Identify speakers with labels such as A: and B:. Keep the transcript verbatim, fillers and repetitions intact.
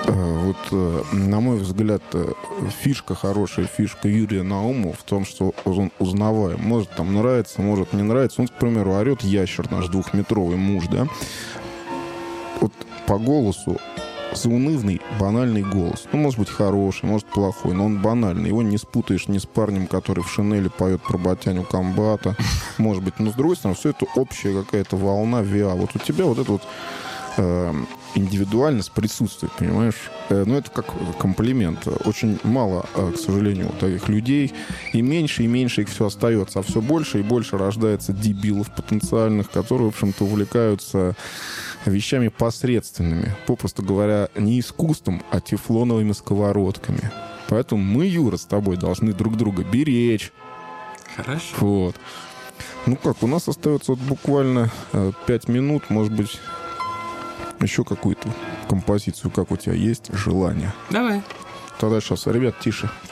A: Вот, на мой взгляд, фишка, хорошая фишка Юрия Наумова в том, что он узнаваем. Может, там нравится, может, не нравится. Он, к примеру, орет ящер, наш двухметровый муж, да? Вот по голосу заунывный, банальный голос. Ну, может быть, хороший, может, плохой, но он банальный. Его не спутаешь ни с парнем, который в шинели поет про батяню комбата. Может быть, но с другой стороны, все это общая какая-то волна ВИА. Вот у тебя вот это вот э, индивидуальность присутствует, понимаешь? Э, ну, это как комплимент. Очень мало, э, к сожалению, вот таких людей. И меньше, и меньше их все остается. А все больше и больше рождается дебилов потенциальных, которые, в общем-то, увлекаются вещами посредственными. Попросту говоря, не искусством, а тефлоновыми сковородками. Поэтому мы, Юра, с тобой должны друг друга беречь.
B: Хорошо.
A: Вот. Ну как, у нас остается вот буквально э, пять минут, может быть, еще какую-то композицию, как у тебя есть, желание.
B: Давай.
A: Тогда сейчас, ребят, тише.